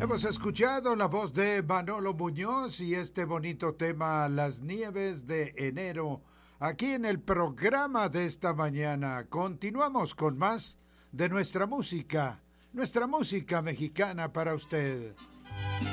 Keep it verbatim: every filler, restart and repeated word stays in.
Hemos escuchado la voz de Manolo Muñoz y este bonito tema Las Nieves de Enero aquí en el programa de esta mañana. Continuamos con más de nuestra música, nuestra música mexicana para usted.